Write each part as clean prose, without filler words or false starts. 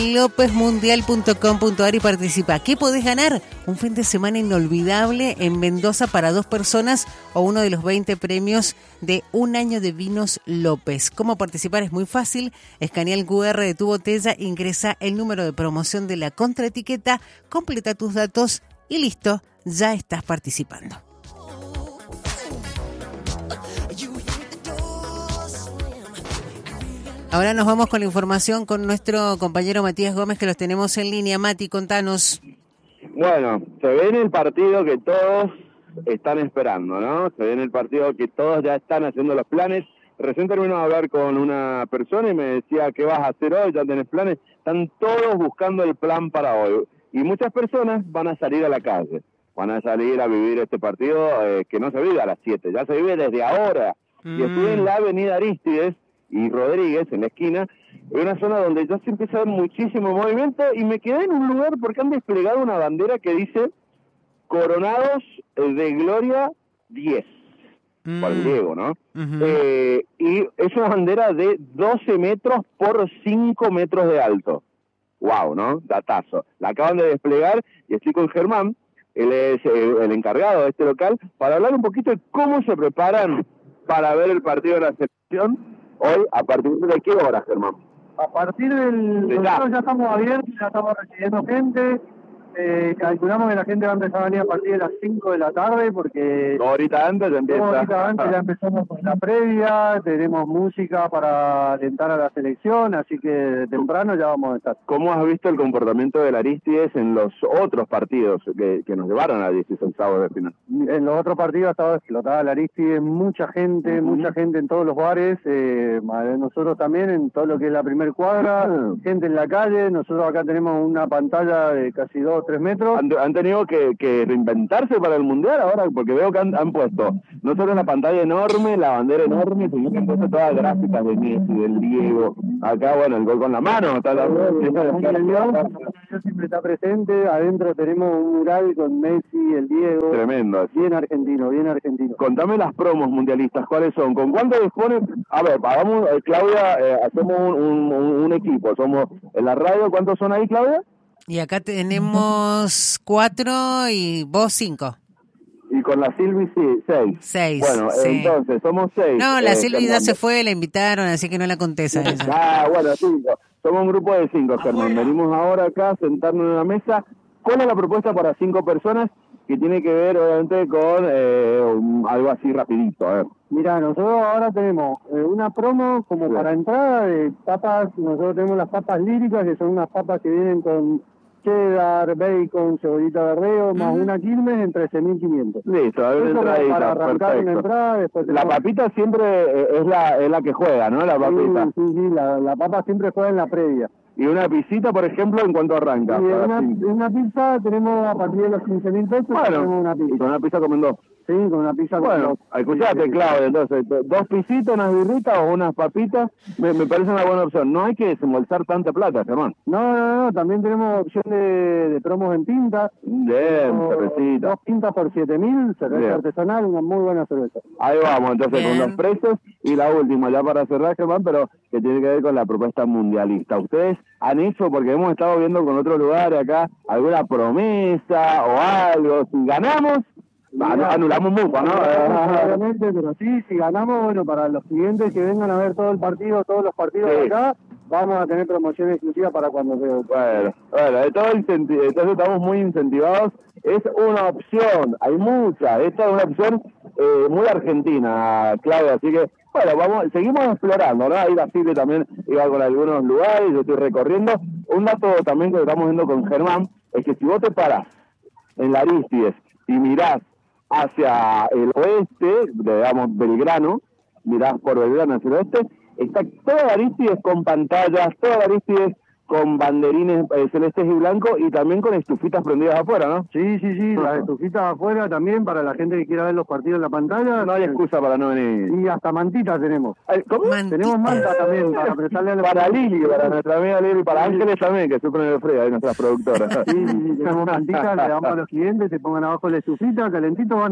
lopezmundial.com.ar y participa. ¿Qué podés ganar? Un fin de semana inolvidable en Mendoza para 2 personas o uno de los 20 premios de un año de Vinos López. ¿Cómo participar? Es muy fácil. Escanea el QR de tu botella, ingresa el número de promoción de la contraetiqueta, completa tus datos y listo, ya estás participando. Ahora nos vamos con la información con nuestro compañero Matías Gómez, que los tenemos en línea. Mati, contanos. Bueno, se viene el partido que todos están esperando, ¿no? Se viene el partido que todos ya están haciendo los planes. Recién termino de hablar con una persona y me decía, ¿qué vas a hacer hoy? ¿Ya tenés planes? Están todos buscando el plan para hoy. Y muchas personas van a salir a la calle. Van a salir a vivir este partido que no se vive a las 7, ya se vive desde ahora. Y estoy en la avenida Arístides y Rodríguez, en la esquina, en una zona donde ya se empieza a ver muchísimo movimiento, y me quedé en un lugar porque han desplegado una bandera que dice Coronados de Gloria 10, por el Diego, ¿no? Y es una bandera de 12 metros por 5 metros de alto. Wow, ¿no? Datazo. La acaban de desplegar y estoy con Germán, él es el encargado de este local, para hablar un poquito de cómo se preparan para ver el partido de la selección. Hoy, ¿a partir de qué hora, Germán? A partir nosotros ya estamos abiertos, ya estamos recibiendo gente. Calculamos que la gente va a empezar a venir a partir de las 5 de la tarde, porque 2 horitas antes ya empieza. 2 horitas antes ya empezamos con la previa, tenemos música para alentar a la selección, así que temprano ya vamos a estar. ¿Cómo has visto el comportamiento del Arístides en los otros partidos que nos llevaron a 16 de final? En los otros partidos ha estado explotada el Arístides, mucha gente en todos los bares, nosotros también en todo lo que es la primer cuadra, gente en la calle. Nosotros acá tenemos una pantalla de casi 2 o 3 metros. Han tenido que reinventarse para el Mundial ahora, porque veo que han puesto no solo la pantalla enorme, la bandera enorme, sino que han puesto todas las gráficas de Messi, del Diego. Acá, bueno, el gol con la mano. Está siempre está presente. Adentro tenemos un mural con Messi, el Diego. Tremendo. Bien argentino, bien argentino. Contame las promos mundialistas, ¿cuáles son? ¿Con cuánto disponen? A ver, hagamos, Claudia, hacemos un equipo. Somos en la radio, ¿cuántos son ahí, Claudia? Y acá tenemos 4 y vos 5. Y con la Silvi 6. 6. Bueno, sí. Entonces, somos 6. No, la Silvi ya se fue, la invitaron, así que no la contés a ella. Bueno, 5. Somos un grupo de 5, Germán. Venimos ahora acá a sentarnos en una mesa. ¿Cuál es la propuesta para 5 personas? Que tiene que ver, obviamente, con algo así rapidito. A ver. Mira, nosotros ahora tenemos una promo como para entrada de papas. Nosotros tenemos las papas líricas, que son unas papas que vienen con cheddar, bacon, cebollita verdeo, más una quilmes en 13.500. Listo, a ver, entradita, para arrancar una entrada. Después la papita siempre es la que juega, ¿no? La papita. Sí, la papa siempre juega en la previa. Y una pisita, por ejemplo, ¿en cuánto arranca? Y una pizza tenemos a partir de los 15.000 pesos. Bueno, una pizza. Y con una pizza comen 2. Sí, con una pizza con 2. Bueno, escuchate, Claudia, entonces, 2 pisitas, unas birritas o unas papitas, me parece una buena opción. No hay que desembolsar tanta plata, Germán. No, también tenemos opción de promos en pinta. Bien, cervecita. 2 pintas por 7.000, cerveza artesanal, una muy buena cerveza. Ahí vamos, entonces, bien, con los precios. Y la última, ya para cerrar, Germán, pero que tiene que ver con la propuesta mundialista. Ustedes han hecho, porque hemos estado viendo con otros lugares acá, alguna promesa o algo. Si ganamos, anulamos mucho, ¿no? Obviamente, pero sí, si ganamos, bueno, para los clientes que vengan a ver todo el partido, todos los partidos de acá, vamos a tener promoción exclusiva para cuando veo. Bueno, de todo entonces estamos muy incentivados. Es una opción, hay muchas. Esta es una opción muy argentina, Claudia, así que, bueno, seguimos explorando, ¿no? Ahí la Silvia también iba con algunos lugares, yo estoy recorriendo. Un dato también que estamos viendo con Germán, es que si vos te parás en la Arístides y mirás hacia el oeste, digamos Belgrano, mirás por Belgrano hacia el oeste, está toda la Arístides con pantallas, toda la Arístides con banderines celestes y blancos y también con estufitas prendidas afuera, ¿no? Sí, las estufitas afuera también para la gente que quiera ver los partidos en la pantalla. No hay excusa para no venir. Y hasta mantitas tenemos. ¿Cómo? Tenemos mantas también para prestarle a los... Para Lili, para nuestra amiga Lili, para Ángeles también, que sufren el frío, ahí nuestras productoras. Sí, tenemos mantitas, le damos a los clientes, se pongan abajo la estufita, calentitos van a estar.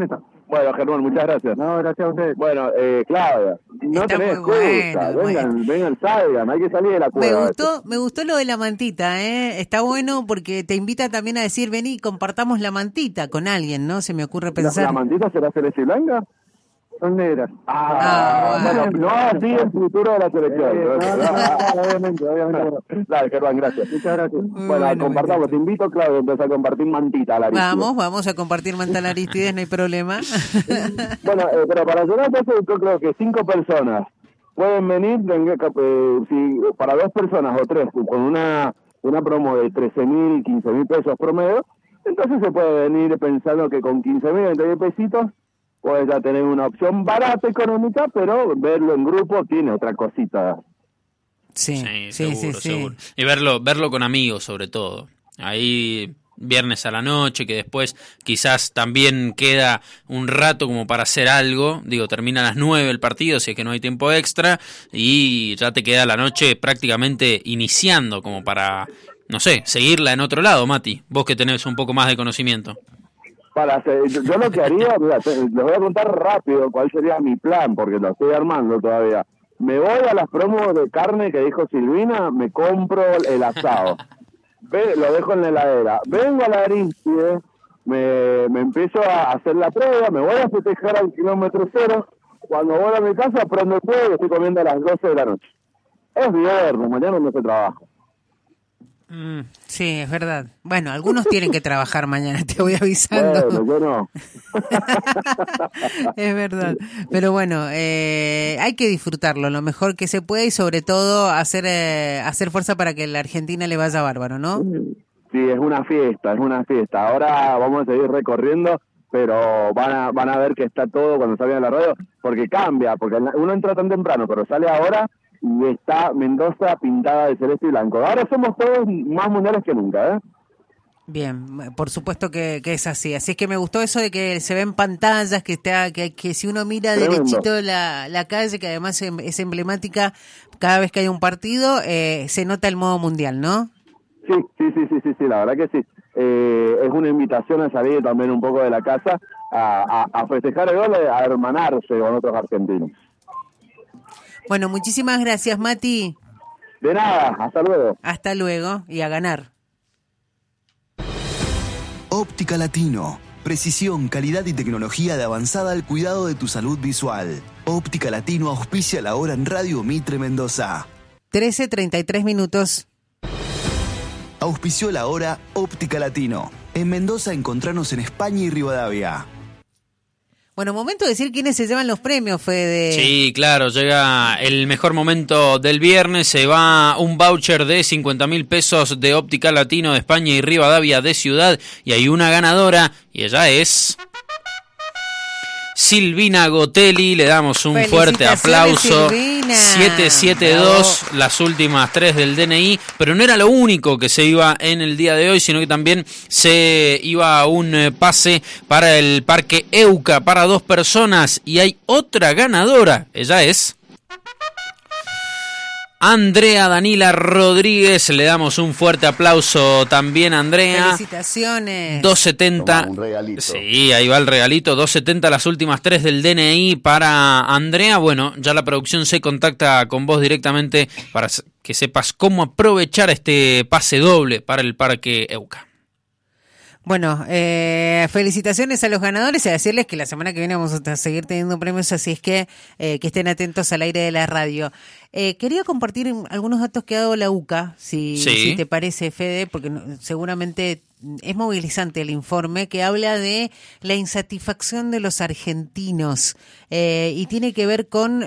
Bueno, Germán, muchas gracias. No, gracias a ustedes. Bueno, Claudia, no Está tenés muy excusa. bueno, Vengan, salgan, hay que salir de la cueva. Me gustó lo de la mantita, ¿eh? Está bueno porque te invita también a decir, vení, compartamos la mantita con alguien, ¿no? Se me ocurre pensar. ¿La mantita será celeste y blanca? Son negras. Bueno, no así el futuro de la selección. Obviamente. Dale, Germán, gracias. Muchas gracias. Bueno, compartamos. Te invito, Claudio, a empezar a compartir mantita a la Vamos a compartir manta a la Aristides, no hay problema. Bueno, pero para hacer eso, yo creo que 5 personas pueden venir, para 2 personas o 3, con una promo de 13.000, 15.000 pesos promedio, entonces se puede venir pensando que con 15.000, 20.000 pesitos, puedes ya tener una opción barata, económica, pero verlo en grupo tiene otra cosita. Sí, seguro. Y verlo con amigos, sobre todo. Ahí viernes a la noche, que después quizás también queda un rato como para hacer algo. Digo, termina a las 9 el partido, si es que no hay tiempo extra, y ya te queda la noche prácticamente iniciando, como para, no sé, seguirla en otro lado, Mati. Vos que tenés un poco más de conocimiento. Yo lo que haría, mira, les voy a contar rápido cuál sería mi plan, porque lo estoy armando todavía. Me voy a las promos de carne que dijo Silvina, me compro el asado, lo dejo en la heladera, vengo a la Aristides, me empiezo a hacer la prueba, me voy a festejar al kilómetro cero, cuando voy a mi casa prendo el fuego y estoy comiendo a las 12 de la noche. Es viernes, mañana no se trabaja. Sí, es verdad. Bueno, algunos tienen que trabajar mañana, te voy avisando. Bueno, yo no. Es verdad. Pero bueno, hay que disfrutarlo lo mejor que se puede y sobre todo hacer fuerza para que la Argentina le vaya bárbaro, ¿no? Sí, es una fiesta. Ahora vamos a seguir recorriendo, pero van a ver que está todo cuando salgan a la radio, porque cambia, porque uno entra tan temprano, pero sale ahora y está Mendoza pintada de celeste y blanco. Ahora somos todos más mundiales que nunca, ¿eh? Bien, por supuesto que es así. Así es que me gustó eso de que se ven pantallas, que si uno mira Tremendo. derechito la calle, que además es emblemática cada vez que hay un partido, se nota el modo mundial, ¿no? Sí, la verdad que sí. Es una invitación a salir también un poco de la casa, a festejar el gol, a hermanarse con otros argentinos. Bueno, muchísimas gracias, Mati. De nada, hasta luego. Hasta luego y a ganar. Óptica Latino. Precisión, calidad y tecnología de avanzada al cuidado de tu salud visual. Óptica Latino auspicia la hora en Radio Mitre Mendoza. 13:33. Auspició la hora Óptica Latino. En Mendoza encontranos en España y Rivadavia. Bueno, momento de decir quiénes se llevan los premios, Fede. Sí, claro, llega el mejor momento del viernes, se va un voucher de 50.000 pesos de Óptica Latino de España y Rivadavia de Ciudad, y hay una ganadora, y ella es Silvina Gotelli. Le damos un fuerte aplauso. Silvina. 772, bravo. Las últimas 3 del DNI, pero no era lo único que se iba en el día de hoy, sino que también se iba a un pase para el Parque Euca para 2 personas, y hay otra ganadora. Ella es Andrea Danila Rodríguez. Le damos un fuerte aplauso también a Andrea. Felicitaciones. 270. Toma, un regalito. Sí, ahí va el regalito. 270 las últimas 3 del DNI para Andrea. Bueno, ya la producción se contacta con vos directamente para que sepas cómo aprovechar este pase doble para el Parque Euca. Bueno, felicitaciones a los ganadores y a decirles que la semana que viene vamos a seguir teniendo premios, así es que estén atentos al aire de la radio. Quería compartir algunos datos que ha dado la UCA, si te parece, Fede, porque seguramente es movilizante el informe que habla de la insatisfacción de los argentinos y tiene que ver con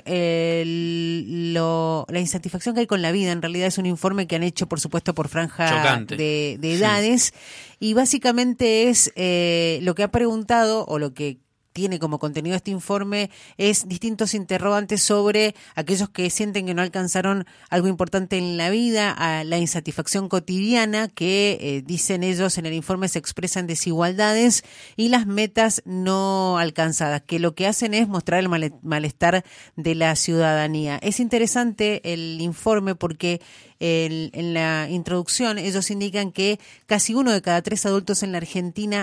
la insatisfacción que hay con la vida. En realidad es un informe que han hecho, por supuesto, por franja de edades, y básicamente es lo que ha preguntado o lo que tiene como contenido este informe es distintos interrogantes sobre aquellos que sienten que no alcanzaron algo importante en la vida, a la insatisfacción cotidiana que dicen ellos en el informe se expresan desigualdades, y las metas no alcanzadas, que lo que hacen es mostrar el malestar de la ciudadanía. Es interesante el informe porque en la introducción ellos indican que casi 1 de cada 3 adultos en la Argentina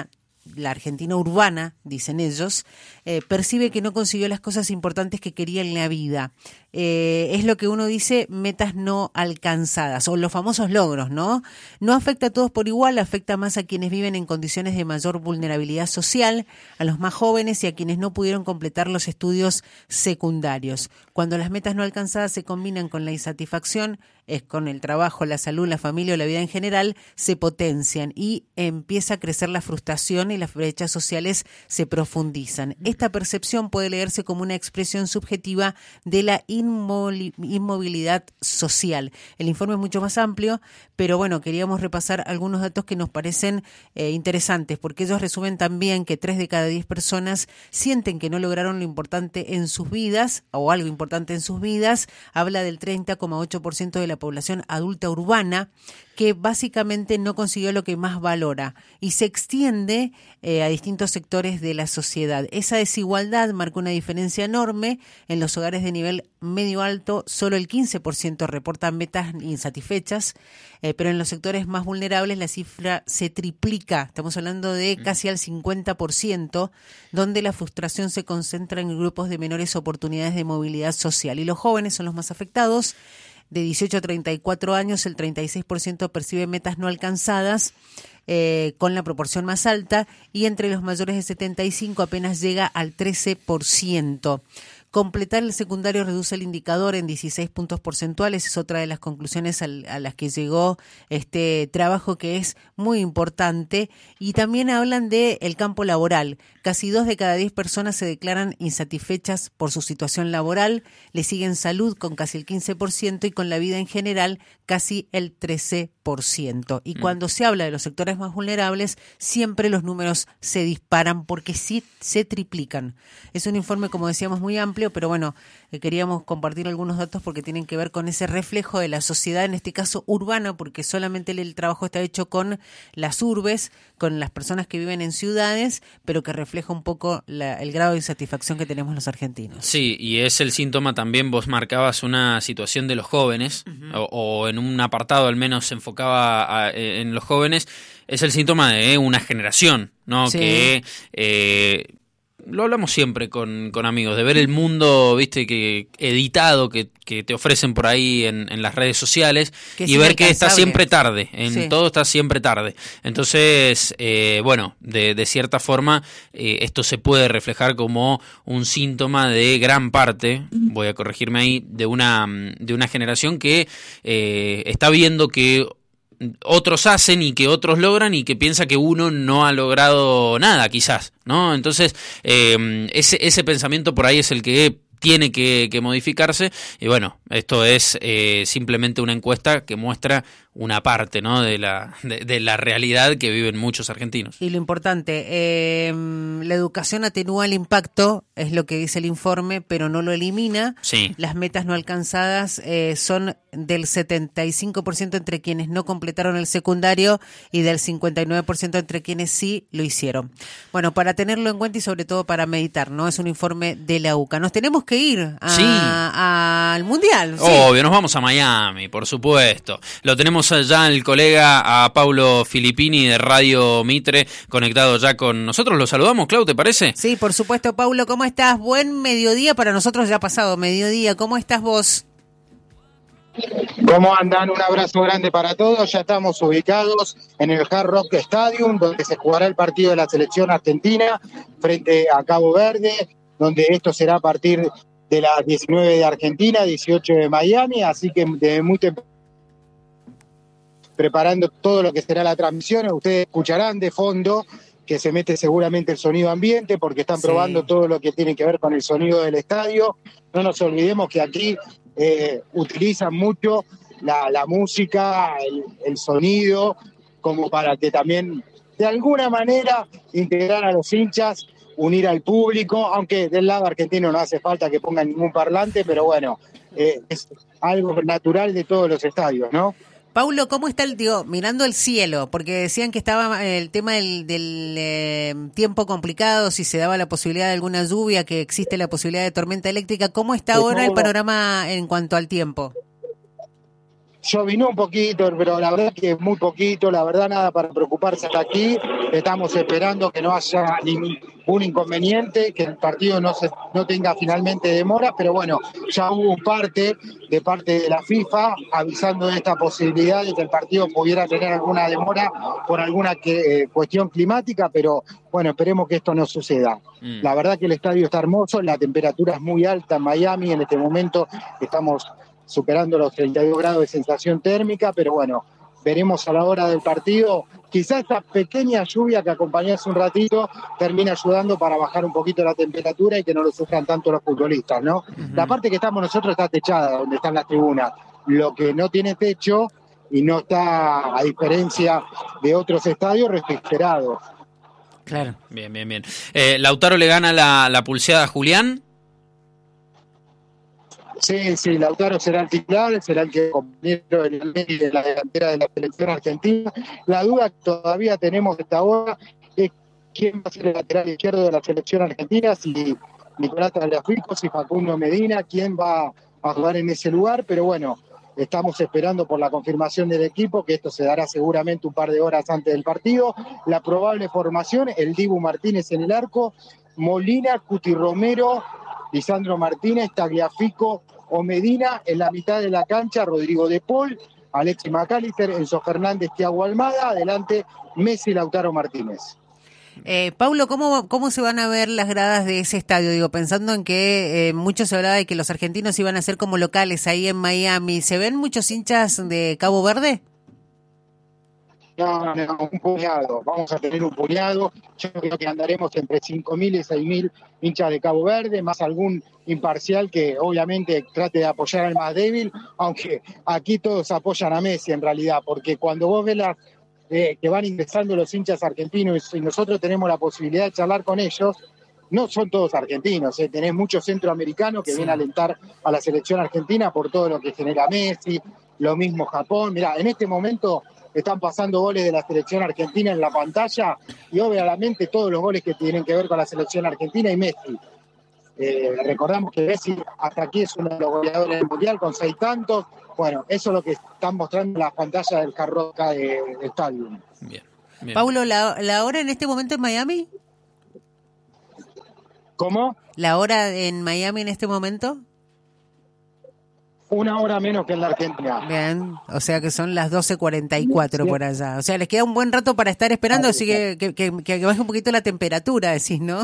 la Argentina urbana, dicen ellos, percibe que no consiguió las cosas importantes que quería en la vida. Es lo que uno dice, metas no alcanzadas, o los famosos logros, ¿no? No afecta a todos por igual, afecta más a quienes viven en condiciones de mayor vulnerabilidad social, a los más jóvenes y a quienes no pudieron completar los estudios secundarios. Cuando las metas no alcanzadas se combinan con la insatisfacción, es con el trabajo, la salud, la familia o la vida en general, se potencian y empieza a crecer la frustración y las brechas sociales se profundizan. Esta percepción puede leerse como una expresión subjetiva de la inmovilidad social. El informe es mucho más amplio, pero bueno, queríamos repasar algunos datos que nos parecen interesantes, porque ellos resumen también que 3 de cada 10 personas sienten que no lograron lo importante en sus vidas, o algo importante en sus vidas. Habla del 30,8% de la población adulta urbana, que básicamente no consiguió lo que más valora y se extiende a distintos sectores de la sociedad. Esa desigualdad marca una diferencia enorme. En los hogares de nivel medio-alto, solo el 15% reportan metas insatisfechas, pero en los sectores más vulnerables la cifra se triplica. Estamos hablando de casi al 50%, donde la frustración se concentra en grupos de menores oportunidades de movilidad social. Y los jóvenes son los más afectados. De 18 a 34 años, el 36% percibe metas no alcanzadas, con la proporción más alta, y entre los mayores de 75 apenas llega al 13%. Completar el secundario reduce el indicador en 16 puntos porcentuales, es otra de las conclusiones a las que llegó este trabajo, que es muy importante. Y también hablan del campo laboral. Casi 2 de cada 10 personas se declaran insatisfechas por su situación laboral, le siguen salud con casi el 15% y con la vida en general casi el 13%. Y cuando se habla de los sectores más vulnerables, siempre los números se disparan porque sí se triplican. Es un informe, como decíamos, muy amplio, pero bueno, queríamos compartir algunos datos porque tienen que ver con ese reflejo de la sociedad, en este caso urbana, porque solamente el trabajo está hecho con las urbes, con las personas que viven en ciudades, pero que refleja un poco el grado de insatisfacción que tenemos los argentinos. Sí, y es el síntoma también. Vos marcabas una situación de los jóvenes, o en un apartado al menos se enfocaba en los jóvenes. Es el síntoma de una generación, ¿no? Sí. Que lo hablamos siempre con amigos, de ver el mundo, viste, que editado que te ofrecen por ahí en las redes sociales, y ver que está siempre tarde, todo está siempre tarde. Entonces, bueno, de cierta forma, esto se puede reflejar como un síntoma de gran parte, voy a corregirme ahí, de una generación que está viendo que otros hacen y que otros logran y que piensa que uno no ha logrado nada, quizás, ¿no? Entonces, ese pensamiento por ahí es el que tiene que modificarse. Y bueno, esto es simplemente una encuesta que muestra una parte, ¿no?, de la realidad que viven muchos argentinos. Y lo importante, la educación atenúa el impacto, es lo que dice el informe, pero no lo elimina. Sí. Las metas no alcanzadas son del 75% entre quienes no completaron el secundario y del 59% entre quienes sí lo hicieron. Bueno, para tenerlo en cuenta y sobre todo para meditar, ¿no? Es un informe de la UCA. Nos tenemos que ir al Mundial. Sí. Obvio, nos vamos a Miami, por supuesto. Lo tenemos ya el colega a Paulo Filippini de Radio Mitre conectado ya con nosotros. Lo saludamos, Clau, ¿te parece? Sí, por supuesto. Paulo, ¿cómo estás? Buen mediodía para nosotros, ya ha pasado mediodía. ¿Cómo estás vos? ¿Cómo andan? Un abrazo grande para todos. Ya estamos ubicados en el Hard Rock Stadium, donde se jugará el partido de la selección argentina frente a Cabo Verde, donde esto será a partir de las 19 de Argentina, 18 de Miami, así que de muy temprano preparando todo lo que será la transmisión. Ustedes escucharán de fondo que se mete seguramente el sonido ambiente, porque están probando todo lo que tiene que ver con el sonido del estadio. No nos olvidemos que aquí utilizan mucho la música, el sonido, como para que también de alguna manera integrar a los hinchas, unir al público, aunque del lado argentino no hace falta que pongan ningún parlante, pero bueno, es algo natural de todos los estadios, ¿no? Paulo, ¿cómo está mirando el cielo? Porque decían que estaba el tema del tiempo complicado, si se daba la posibilidad de alguna lluvia, que existe la posibilidad de tormenta eléctrica. ¿Cómo está ahora el panorama en cuanto al tiempo? Llovinó un poquito, pero la verdad que muy poquito, la verdad nada para preocuparse hasta aquí. Estamos esperando que no haya ningún inconveniente, que el partido no tenga finalmente demora, pero bueno, ya hubo parte de la FIFA avisando de esta posibilidad de que el partido pudiera tener alguna demora por alguna cuestión climática, pero bueno, esperemos que esto no suceda. La verdad que el estadio está hermoso, la temperatura es muy alta en Miami, en este momento estamos superando los 32 grados de sensación térmica, pero bueno, veremos a la hora del partido. Quizás esta pequeña lluvia que acompañó hace un ratito termina ayudando para bajar un poquito la temperatura y que no lo sufran tanto los futbolistas, ¿no? La parte que estamos nosotros está techada, donde están las tribunas. Lo que no tiene techo y no está, a diferencia de otros estadios, refrigerado. Claro. Bien. Lautaro le gana la pulseada a Julián. Sí, Lautaro será el titular, será el que compañero de la delantera de la selección argentina. La duda que todavía tenemos hasta ahora es quién va a ser el lateral izquierdo de la selección argentina, si Nicolás Tagliafico, si Facundo Medina, quién va a jugar en ese lugar, pero bueno, estamos esperando por la confirmación del equipo, que esto se dará seguramente un par de horas antes del partido. La probable formación, el Dibu Martínez en el arco, Molina, Cuti Romero, Lisandro Martínez, Tagliafico o Medina, en la mitad de la cancha Rodrigo de Paul, Alexis McAllister, Enzo Fernández, Thiago Almada, adelante Messi, Lautaro Martínez. Paulo, ¿cómo se van a ver las gradas de ese estadio? Digo, pensando en que mucho se hablaba de que los argentinos iban a ser como locales ahí en Miami. ¿Se ven muchos hinchas de Cabo Verde? No, un puñado, vamos a tener un puñado, yo creo que andaremos entre 5.000 y 6.000 hinchas de Cabo Verde, más algún imparcial que obviamente trate de apoyar al más débil, aunque aquí todos apoyan a Messi en realidad, porque cuando vos ves que van ingresando los hinchas argentinos y nosotros tenemos la posibilidad de charlar con ellos, no son todos argentinos, tenés muchos centroamericanos que vienen a alentar a la selección argentina por todo lo que genera Messi, lo mismo Japón. Mirá, en este momento están pasando goles de la selección argentina en la pantalla y obviamente todos los goles que tienen que ver con la selección argentina y Messi. Recordamos que Messi hasta aquí es uno de los goleadores del Mundial con 6 tantos. Bueno, eso es lo que están mostrando en las pantallas del Carroca de Stadium. Bien. Paulo, ¿la hora en este momento en Miami? ¿Cómo? ¿La hora en Miami en este momento? 1 hora menos que en la Argentina. Bien, o sea que son las 12:44 por allá. O sea, les queda un buen rato para estar esperando, así que baje un poquito la temperatura, decís, ¿no?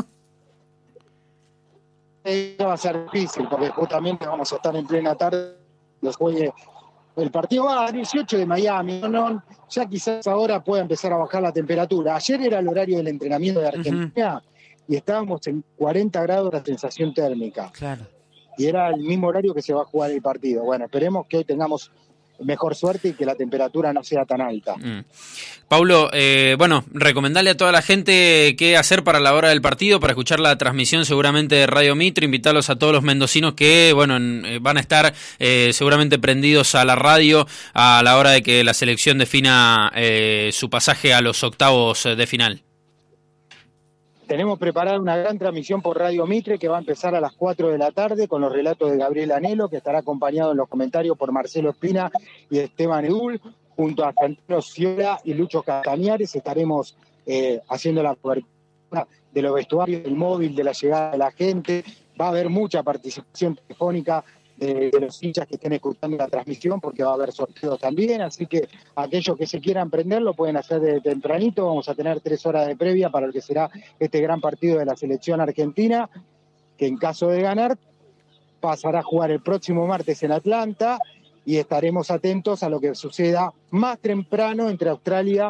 Va a ser difícil, porque justamente vamos a estar en plena tarde, los juegue el partido va a 18 de Miami, ¿no? Ya quizás ahora pueda empezar a bajar la temperatura. Ayer era el horario del entrenamiento de Argentina y estábamos en 40 grados de sensación térmica. Claro. Y era el mismo horario que se va a jugar el partido. Bueno, esperemos que hoy tengamos mejor suerte y que la temperatura no sea tan alta. Paulo, bueno, recomendarle a toda la gente qué hacer para la hora del partido, para escuchar la transmisión seguramente de Radio Mitre, invitarlos a todos los mendocinos que, bueno, van a estar seguramente prendidos a la radio a la hora de que la selección defina su pasaje a los octavos de final. Tenemos preparada una gran transmisión por Radio Mitre que va a empezar a las 4 de la tarde con los relatos de Gabriel Anelo, que estará acompañado en los comentarios por Marcelo Espina y Esteban Edul, junto a Santino Ciola y Lucho Castañares. Estaremos haciendo la cobertura de los vestuarios, del móvil, de la llegada de la gente. Va a haber mucha participación telefónica de los hinchas que estén escuchando la transmisión, porque va a haber sorteos también, así que aquellos que se quieran prender lo pueden hacer desde tempranito. Vamos a tener 3 horas de previa para lo que será este gran partido de la selección argentina, que en caso de ganar pasará a jugar el próximo martes en Atlanta, y estaremos atentos a lo que suceda más temprano entre Australia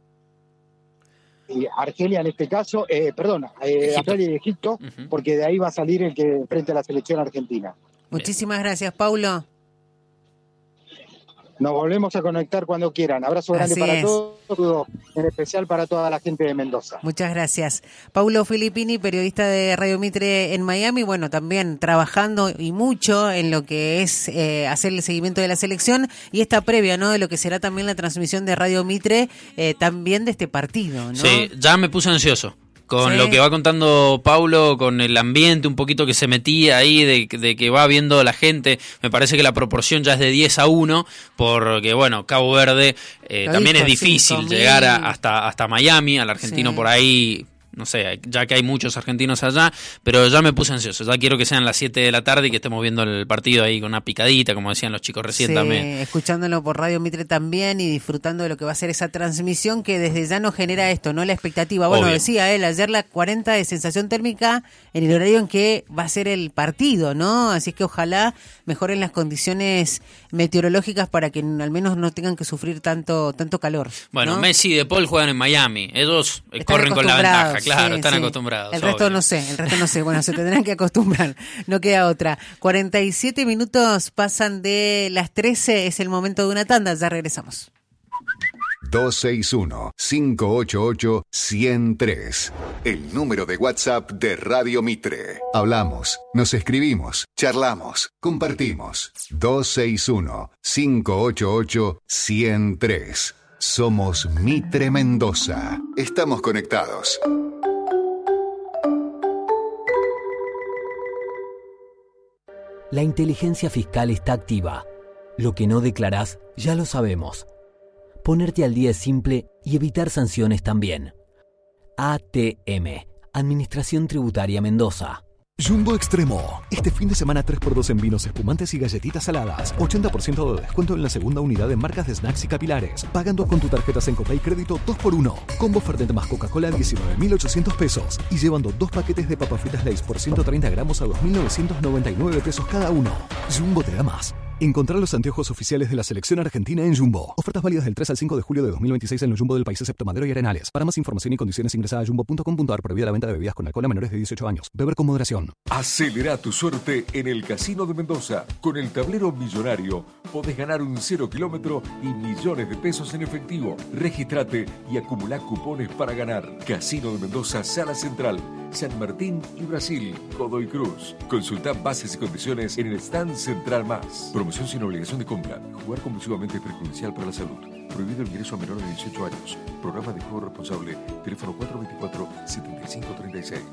y Argelia en este caso, Australia y Egipto, porque de ahí va a salir el que enfrente a la selección argentina. Muchísimas gracias, Paulo. Nos volvemos a conectar cuando quieran. Abrazo grande para todos, en especial para toda la gente de Mendoza. Muchas gracias. Paulo Filippini, periodista de Radio Mitre en Miami, bueno, también trabajando y mucho en lo que es hacer el seguimiento de la selección y esta previa, ¿no?, de lo que será también la transmisión de Radio Mitre, también de este partido, ¿no? Sí, ya me puse ansioso. con lo que va contando Paulo, con el ambiente un poquito que se metía ahí, de que va viendo la gente, me parece que la proporción ya es de 10-1, porque bueno, Cabo Verde también es difícil llegar hasta Miami, al argentino por ahí. No sé, ya que hay muchos argentinos allá, pero ya me puse ansioso. Ya quiero que sean las 7 de la tarde y que estemos viendo el partido ahí con una picadita, como decían los chicos recién también. Escuchándolo por Radio Mitre también y disfrutando de lo que va a ser esa transmisión que desde ya nos genera esto, ¿no? La expectativa. Bueno, decía él, ayer la 40 de sensación térmica en el horario en que va a ser el partido, ¿no? Así es que ojalá mejoren las condiciones meteorológicas para que al menos no tengan que sufrir tanto calor. Bueno, ¿no? Messi y De Paul juegan en Miami. Ellos corren con la ventaja, claro, están acostumbrados. El resto no sé. Bueno, se tendrán que acostumbrar. No queda otra. 47 minutos pasan de las 13. Es el momento de una tanda. Ya regresamos. 261-588-103. El número de WhatsApp de Radio Mitre. Hablamos, nos escribimos, charlamos, compartimos. 261-588-103. Somos Mitre Mendoza. Estamos conectados. La inteligencia fiscal está activa. Lo que no declarás, ya lo sabemos. Ponerte al día es simple y evitar sanciones también. ATM, Administración Tributaria Mendoza. Jumbo Extremo. Este fin de semana 3x2 en vinos, espumantes y galletitas saladas. 80% de descuento en la segunda unidad en marcas de snacks y capilares. Pagando con tu tarjeta Sencopay Crédito 2x1. Combo Fernet más Coca-Cola 19.800 pesos. Y llevando 2 paquetes de papas fritas Lay's por 130 gramos a 2.999 pesos cada uno. Jumbo te da más. Encontrar los anteojos oficiales de la selección argentina en Jumbo. Ofertas válidas del 3 al 5 de julio de 2026 en los Jumbo del país excepto Madero y Arenales. Para más información y condiciones ingresa a jumbo.com.ar. Prohibida la venta de bebidas con alcohol a menores de 18 años. Beber con moderación. Acelera tu suerte en el Casino de Mendoza. Con el tablero millonario podés ganar un 0 kilómetro y millones de pesos en efectivo. Regístrate y acumulá cupones para ganar. Casino de Mendoza, Sala Central, San Martín y Brasil, Godoy Cruz. Consulta bases y condiciones en el stand central más. Promoción sin obligación de compra. Jugar compulsivamente es perjudicial para la salud. Prohibido el ingreso a menores de 18 años. Programa de juego responsable. Teléfono 424-7536.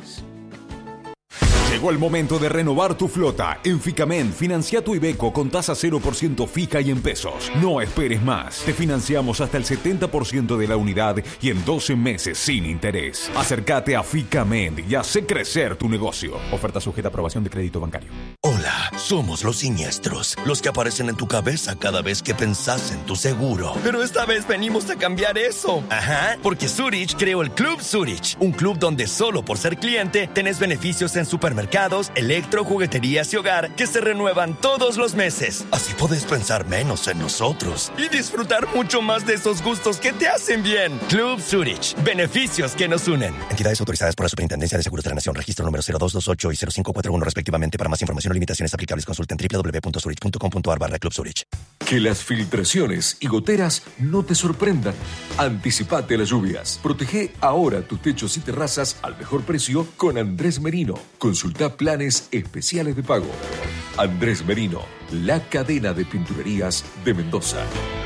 Llegó el momento de renovar tu flota. En Ficamen, financia tu Iveco con tasa 0% fija y en pesos. No esperes más. Te financiamos hasta el 70% de la unidad y en 12 meses sin interés. Acércate a Ficamen y hace crecer tu negocio. Oferta sujeta a aprobación de crédito bancario. Hola, somos los siniestros, los que aparecen en tu cabeza cada vez que pensás en tu seguro. Pero esta vez venimos a cambiar eso. Ajá, porque Zurich creó el Club Zurich, un club donde solo por ser cliente tenés beneficios en supermercados, electro, jugueterías y hogar que se renuevan todos los meses. Así podés pensar menos en nosotros y disfrutar mucho más de esos gustos que te hacen bien. Club Zurich, beneficios que nos unen. Entidades autorizadas por la Superintendencia de Seguros de la Nación, registro número 0228 y 0541 respectivamente. Para más información o limitaciones aplicables, consulta en www.zurich.com.ar/Club Zurich. Que las filtraciones y goteras no te sorprendan. Anticipate a las lluvias. Protege ahora tus techos y terrazas al mejor precio con Andrés Merino. Consulta planes especiales de pago. Andrés Merino, la cadena de pinturerías de Mendoza.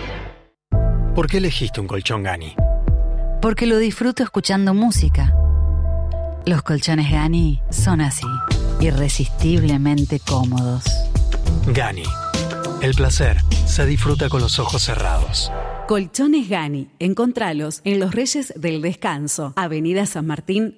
¿Por qué elegiste un colchón Gani? Porque lo disfruto escuchando música. Los colchones Gani son así, irresistiblemente cómodos. Gani. El placer se disfruta con los ojos cerrados. Colchones Gani. Encontralos en Los Reyes del Descanso, Avenida San Martín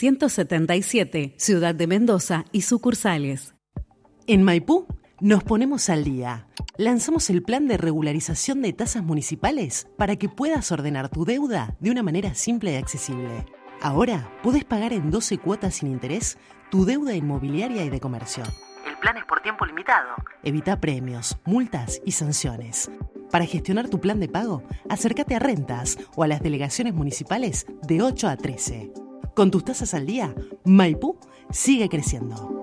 677, Ciudad de Mendoza y sucursales. En Maipú nos ponemos al día. Lanzamos el plan de regularización de tasas municipales para que puedas ordenar tu deuda de una manera simple y accesible. Ahora podés pagar en 12 cuotas sin interés tu deuda inmobiliaria y de comercio. El plan es por tiempo limitado. Evita premios, multas y sanciones. Para gestionar tu plan de pago, acércate a Rentas o a las delegaciones municipales de 8 a 13. Con tus tasas al día, Maipú sigue creciendo.